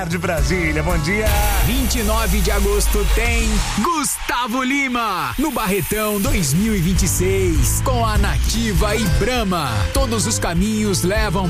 de Brasília, bom dia. 29 de agosto tem Gustavo Lima no Barretão 2026 com a Nativa e Brahma. Todos os caminhos levam